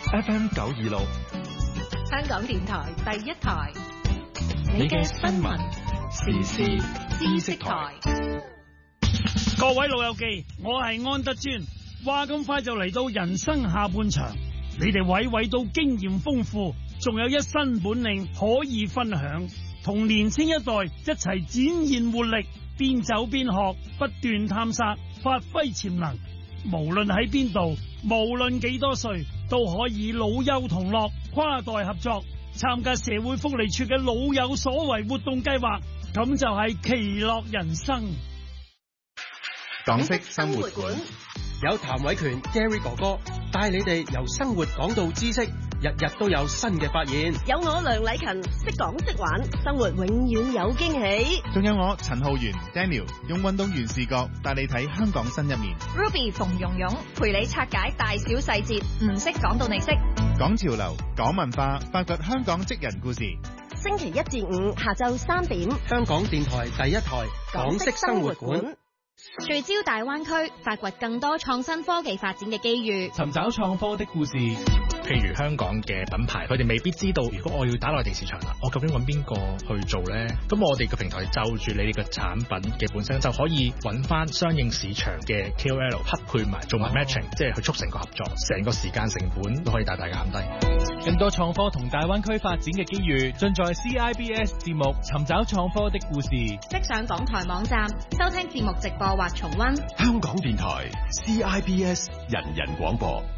FM 926， 香港電台第一台， 你嘅新聞時事知識台。 各位老友記，我係安德尊。話咁快就嚟到人生下半場，你哋娓娓都經驗豐富，仲有一身本領可以分享，同年青一代一齊展現活力，邊走邊學，不斷探索，發揮潛能。無論喺邊度，無論幾多歲，都可以老幼同樂，跨代合作，參加社會福利處嘅老有所為活動計劃，咁就係其樂人生。 港式生活館有譚偉權 Gary 哥哥帶你哋由生活講到知識，日日都有新嘅發現。 有我梁禮勤識講識玩，生活永遠有驚喜。 仲有我陳浩源 Daniel 用運動員視角帶你睇香港新一面。 Ruby 馮蓉蓉陪你拆解大小細節，唔識講到你識。 講潮流，講文化，發掘香港職人故事。 星期一至五下晝3點， 香港電台第一台港式生活館。 聚焦大灣區，發掘更多創新科技發展嘅機遇， 尋找創科的故事。 譬如香港嘅品牌，佢哋未必知道，如果我要打內地市場啦，我究竟揾邊個去做呢？咁我哋嘅平台就住你哋嘅產品嘅本身，就可以揾翻相應市場嘅 KOL 匹配埋，做埋 matching，即係去促成個合作，成個時間成本都可以大大減低。 更多創科同大灣區發展嘅機遇，盡在 CIBS 節目尋找創科的故事。 即上港台網站收聽節目直播或重溫。 香港電台 CIBS 人人廣播。